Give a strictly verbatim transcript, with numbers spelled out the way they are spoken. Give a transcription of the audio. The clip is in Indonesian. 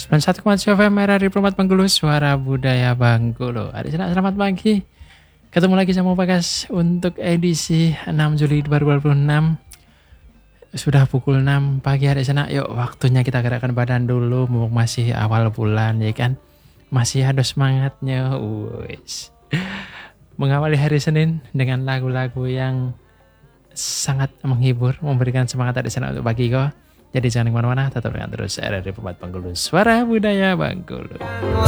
sembilan puluh satu koma tujuh F M R R I Perumpat Bengkulu, suara budaya Bengkulu. Adik Senak, selamat pagi. Ketemu lagi sama Bagas untuk edisi enam Juli dua ribu dua puluh enam. Sudah pukul enam pagi Adik Senak. Yuk, waktunya kita gerakkan badan dulu. Mumpung masih awal bulan, ya kan? Masih ada semangatnya. Wis. Mengawali hari Senin dengan lagu-lagu yang sangat menghibur, memberikan semangat Adik Senak untuk pagi kok. Jadi jangan kemana-mana, tetap dengan terus R R I Perumpat Bengkulu, suara budaya Bengkulu.